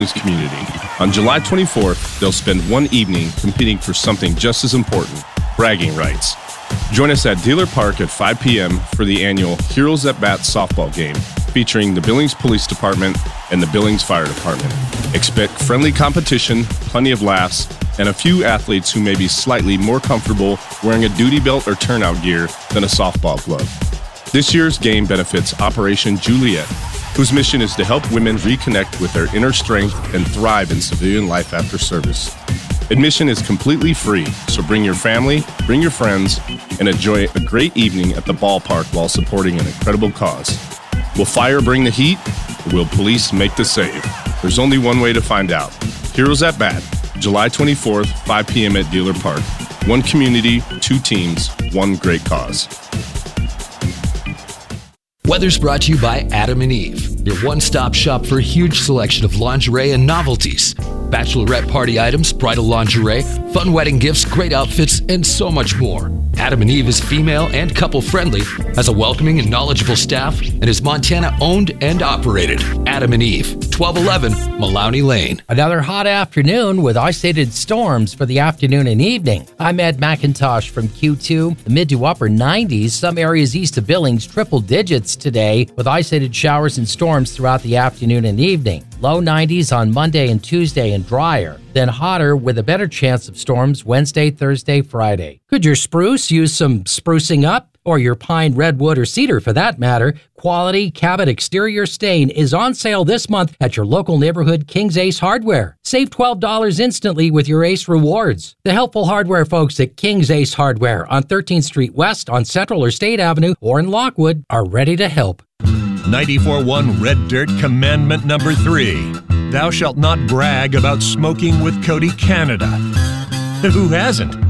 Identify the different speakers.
Speaker 1: campus community. On July 24th, they'll spend one evening competing for something just as important, bragging rights. Join us at Dealer Park at 5 p.m. for the annual Heroes at Bat softball game, featuring the Billings Police Department and the Billings Fire Department. Expect friendly competition, plenty of laughs, and a few athletes who may be slightly more comfortable wearing a duty belt or turnout gear than a softball glove. This year's game benefits Operation Juliet, whose mission is to help women reconnect with their inner strength and thrive in civilian life after service. Admission is completely free, so bring your family, bring your friends, and enjoy a great evening at the ballpark while supporting an incredible cause. Will fire bring the heat, or will police make the save? There's only one way to find out. Heroes at Bat, July 24th, 5 p.m. at Dealer Park. One community, two teams, one great cause.
Speaker 2: Weather's brought to you by Adam and Eve, your one-stop shop for a huge selection of lingerie and novelties. Bachelorette party items, bridal lingerie, fun wedding gifts, great outfits, and so much more. Adam and Eve is female and couple-friendly, has a welcoming and knowledgeable staff, and is Montana-owned and operated. Adam and Eve, 1211 Malawney Lane.
Speaker 3: Another hot afternoon with isolated storms for the afternoon and evening. I'm Ed McIntosh from Q2. The mid to upper 90s, some areas east of Billings, triple digits today with isolated showers and storms throughout the afternoon and evening. Low 90s on Monday and Tuesday and drier. Then hotter with a better chance of storms Wednesday, Thursday, Friday. Could your spruce use some sprucing up? Or your pine, redwood, or cedar for that matter? Quality Cabot exterior stain is on sale this month at your local neighborhood King's Ace Hardware. Save $12 instantly with your Ace Rewards. The helpful hardware folks at King's Ace Hardware on 13th Street West, on Central or State Avenue, or in Lockwood are ready to help.
Speaker 4: 94.1 Red Dirt Commandment number 3. Thou shalt not brag about smoking with Cody Canada. Who hasn't?